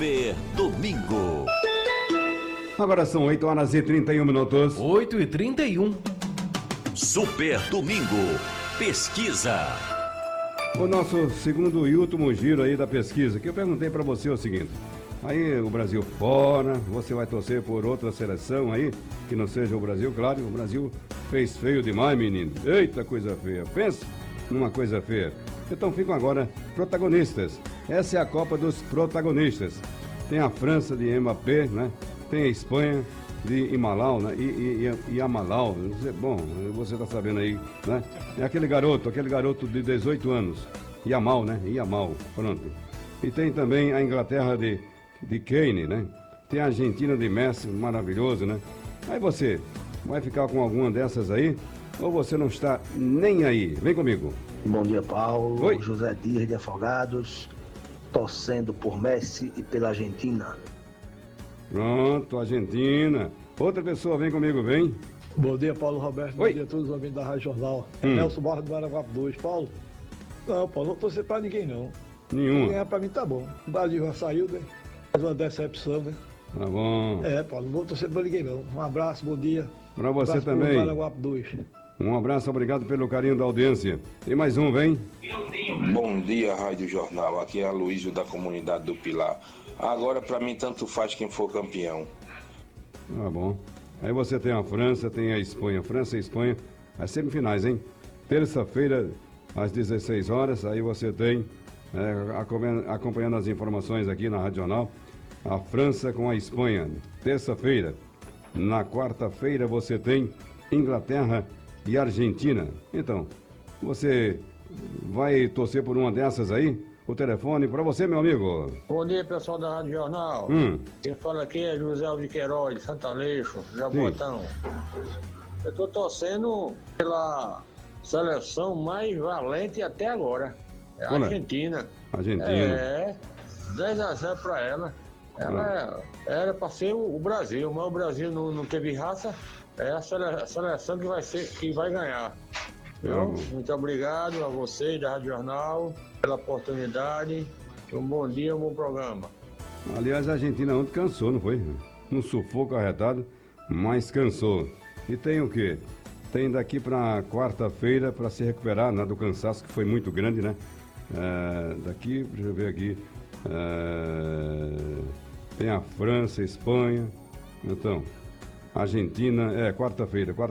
Super Domingo. Agora são 8h31. 8h31. Super Domingo. Pesquisa. O nosso segundo e último giro aí da pesquisa, que eu perguntei pra você o seguinte: aí o Brasil fora, você vai torcer por outra seleção aí, que não seja o Brasil, claro, o Brasil fez feio demais, menino. Eita, coisa feia. Pensa numa coisa feia. Então ficam agora protagonistas. Essa é a Copa dos protagonistas. Tem a França de Mbappé, né? Tem a Espanha de Imalau, né? E Amalau. Bom, você tá sabendo aí, né? É aquele garoto de 18 anos. Yamal, né? Yamal, pronto. E tem também a Inglaterra de Kane, né? Tem a Argentina de Messi, maravilhoso, né? Aí você vai ficar com alguma dessas aí? Ou você não está nem aí? Vem comigo. Bom dia, Paulo. Oi. José Dias de Afogados, torcendo por Messi e pela Argentina. Pronto, Argentina. Outra pessoa, vem comigo, vem. Bom dia, Paulo Roberto. Oi. Bom dia a todos os ouvintes da Rádio Jornal. Nelson Barra do Araguape 2. Paulo? Não, Paulo, não torcer pra ninguém, não. Nenhuma. Ganhar pra mim tá bom. O Brasil já saiu, né? Mais uma decepção, né? Tá bom. Paulo, não vou torcer pra ninguém, não. Um abraço, bom dia. Pra você abraço também. Pro Araguape 2. Um abraço, obrigado pelo carinho da audiência. Tem mais um, vem. Bom dia, Rádio Jornal. Aqui é a Luísio da comunidade do Pilar. Agora, pra mim, tanto faz quem for campeão. Tá bom. Aí você tem a França, tem a Espanha. França e Espanha, as semifinais, hein? Terça-feira, às 16 horas, aí você tem, acompanhando as informações aqui na Rádio Jornal, a França com a Espanha. Terça-feira. Na quarta-feira você tem Inglaterra e Argentina. Então, você vai torcer por uma dessas aí? O telefone para você, meu amigo. Bom dia, pessoal da Rádio Jornal. Quem fala aqui é José Alves de Queiroz, de Santo Aleixo, Jabotão. Eu tô torcendo pela seleção mais valente até agora. É a Argentina. Argentina. 10-0 para ela. Ela era para ser o Brasil, mas o Brasil não teve raça. É a seleção que vai ganhar. Muito obrigado a vocês da Rádio Jornal pela oportunidade. Um bom dia, um bom programa. Aliás, a Argentina ontem cansou, não foi? Um sufoco arretado, mas cansou. E tem o quê? Tem daqui para quarta-feira para se recuperar, né, do cansaço que foi muito grande, né? Daqui, deixa eu ver aqui. Tem a França, a Espanha. Então, Argentina, quarta-feira.